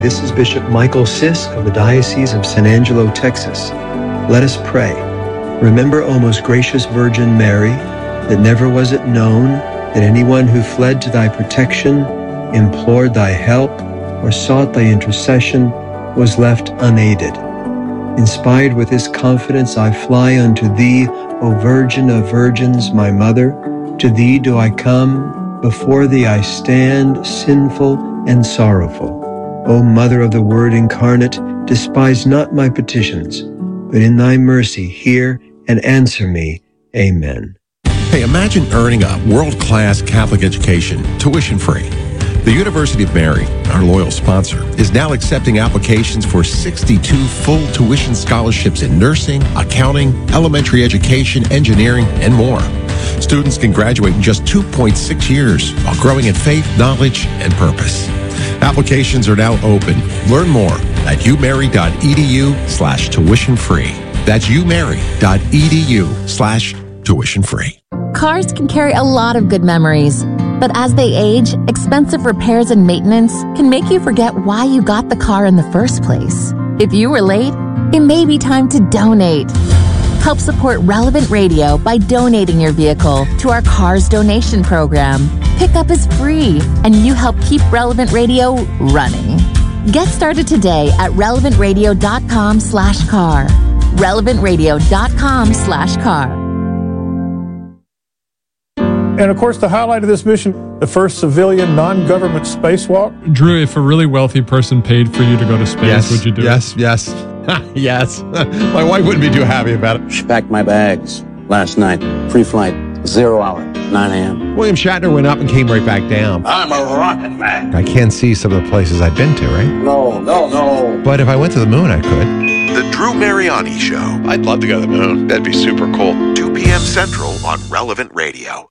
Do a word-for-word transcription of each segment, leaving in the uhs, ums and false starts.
This is Bishop Michael Sisk of the Diocese of San Angelo, Texas. Let us pray. Remember, O most gracious Virgin Mary, that never was it known that anyone who fled to thy protection, implored thy help, or sought thy intercession was left unaided. Inspired with this confidence, I fly unto thee, O Virgin of Virgins, my Mother. To thee do I come, before thee I stand, sinful and sorrowful. O Mother of the Word incarnate, despise not my petitions, but in thy mercy hear and answer me. Amen. Hey, imagine earning a world-class Catholic education, tuition-free. The University of Mary, our loyal sponsor, is now accepting applications for sixty-two full tuition scholarships in nursing, accounting, elementary education, engineering, and more. Students can graduate in just two point six years while growing in faith, knowledge, and purpose. Applications are now open. Learn more at umary.edu slash tuition free. That's umary.edu slash tuition free. Cars can carry a lot of good memories, but as they age, expensive repairs and maintenance can make you forget why you got the car in the first place. If you were late, it may be time to donate. Help support Relevant Radio by donating your vehicle to our Cars Donation Program. Pickup is free, and you help keep Relevant Radio running. Get started today at relevantradio.com slash car. relevantradio.com slash car. And of course, the highlight of this mission, the first civilian non-government spacewalk. Drew, if a really wealthy person paid for you to go to space, Yes, would you do yes, it? yes, yes. My wife wouldn't be too happy about it. She packed my bags last night. Free flight, zero hour, nine a.m. William Shatner went up and came right back down. I'm a rocket man. I can't see some of the places I've been to, right? No, no, no. But if I went to the moon, I could. The Drew Mariani Show. I'd love to go to the moon. That'd be super cool. two p.m. Central on Relevant Radio.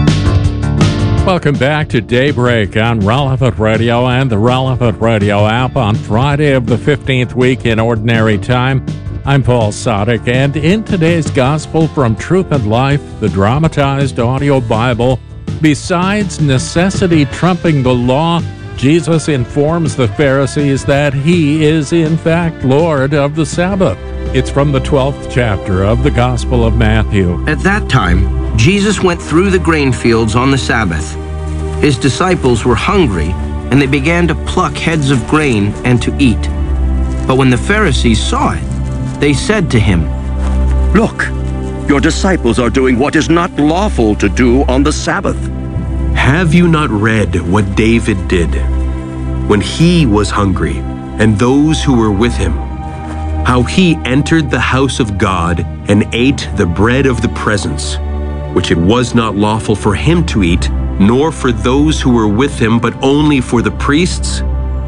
Welcome back to Daybreak on Relevant Radio and the Relevant Radio app on Friday of the fifteenth week in Ordinary Time. I'm Paul Sadek, and in today's Gospel from Truth and Life, the dramatized audio Bible, besides necessity trumping the law, Jesus informs the Pharisees that he is in fact Lord of the Sabbath. It's from the twelfth chapter of the Gospel of Matthew. At that time, Jesus went through the grain fields on the Sabbath. His disciples were hungry, and they began to pluck heads of grain and to eat. But when the Pharisees saw it, they said to him, "Look, your disciples are doing what is not lawful to do on the Sabbath." Have you not read what David did when he was hungry and those who were with him? How he entered the house of God and ate the bread of the presence, which it was not lawful for him to eat, nor for those who were with him, but only for the priests?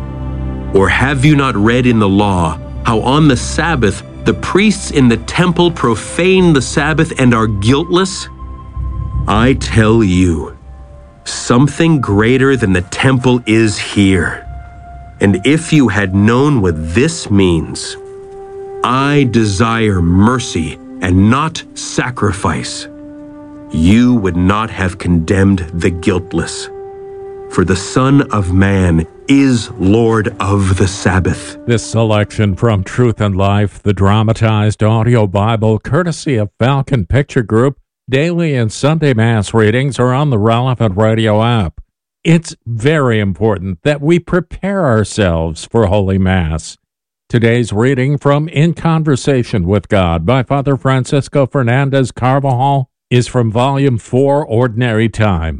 Or have you not read in the law how on the Sabbath the priests in the temple profane the Sabbath and are guiltless? I tell you, something greater than the temple is here. And if you had known what this means, I desire mercy and not sacrifice, you would not have condemned the guiltless. For the Son of Man is Lord of the Sabbath. This selection from Truth and Life, the dramatized audio Bible, courtesy of Falcon Picture Group. Daily and Sunday Mass readings are on the Relevant Radio app. It's very important that we prepare ourselves for Holy Mass. Today's reading from In Conversation with God by Father Francisco Fernandez Carvajal is from Volume four, Ordinary Time.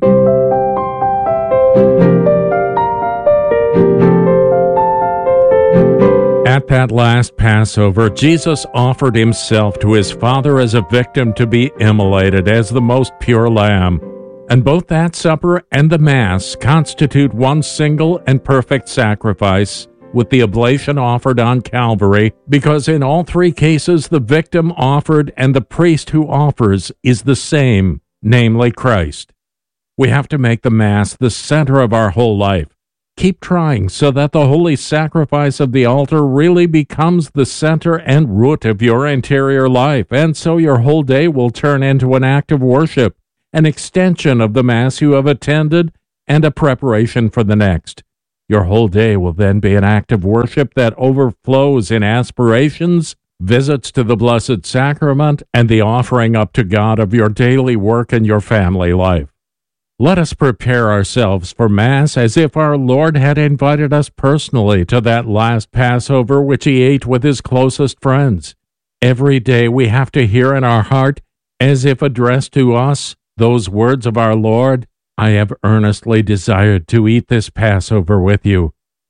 At that last Passover, Jesus offered himself to his Father as a victim to be immolated as the most pure lamb. And both that supper and the Mass constitute one single and perfect sacrifice, with the oblation offered on Calvary, because in all three cases the victim offered and the priest who offers is the same, namely Christ. We have to make the Mass the center of our whole life. Keep trying so that the holy sacrifice of the altar really becomes the center and root of your interior life, and so your whole day will turn into an act of worship, an extension of the Mass you have attended, and a preparation for the next. Your whole day will then be an act of worship that overflows in aspirations, visits to the Blessed Sacrament, and the offering up to God of your daily work and your family life. Let us prepare ourselves for Mass as if our Lord had invited us personally to that last Passover which he ate with his closest friends. Every day we have to hear in our heart, as if addressed to us, those words of our Lord, "I have earnestly desired to eat this Passover with you."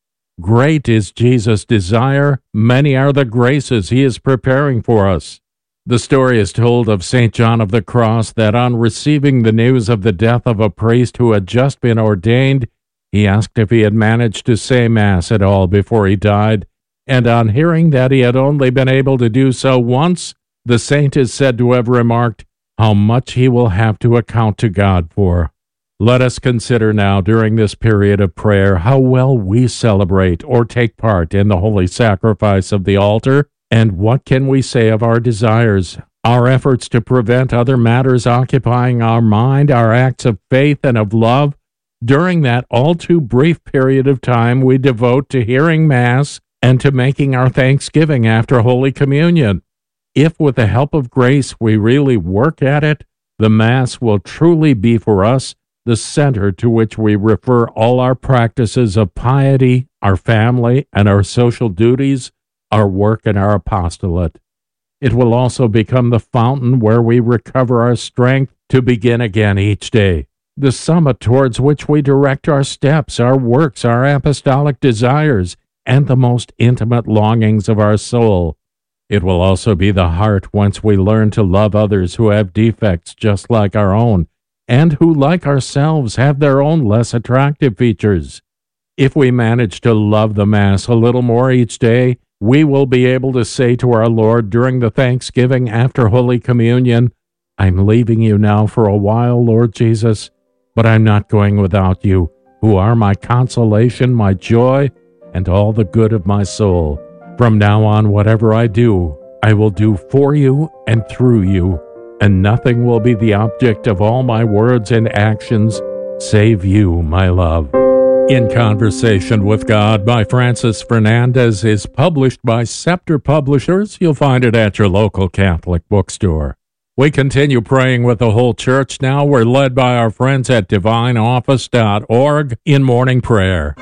Great is Jesus' desire. Many are the graces he is preparing for us. The story is told of Saint John of the Cross that on receiving the news of the death of a priest who had just been ordained, he asked if he had managed to say Mass at all before he died, and on hearing that he had only been able to do so once, the saint is said to have remarked, "How much he will have to account to God for." Let us consider now, during this period of prayer, how well we celebrate or take part in the holy sacrifice of the altar, and what can we say of our desires, our efforts to prevent other matters occupying our mind, our acts of faith and of love, during that all too brief period of time we devote to hearing Mass and to making our thanksgiving after Holy Communion. If with the help of grace we really work at it, the Mass will truly be for us the center to which we refer all our practices of piety, our family, and our social duties, our work and our apostolate. It will also become the fountain where we recover our strength to begin again each day, the summit towards which we direct our steps, our works, our apostolic desires, and the most intimate longings of our soul. It will also be the heart whence we learn to love others who have defects just like our own, and who, like ourselves, have their own less attractive features. If we manage to love the Mass a little more each day, we will be able to say to our Lord during the Thanksgiving after Holy Communion, "I'm leaving you now for a while, Lord Jesus, but I'm not going without you, who are my consolation, my joy, and all the good of my soul. From now on, whatever I do, I will do for you and through you, and nothing will be the object of all my words and actions save you, my love." In Conversation with God by Francis Fernandez is published by Scepter Publishers. You'll find it at your local Catholic bookstore. We continue praying with the whole church now. We're led by our friends at divine office dot org in morning prayer.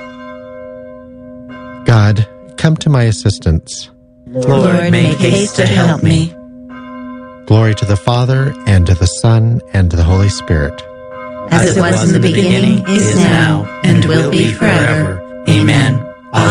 God, come to my assistance. Lord, make haste to help me. Glory to the Father, and to the Son, and to the Holy Spirit. As it was in the beginning, is now, and will be forever. Amen.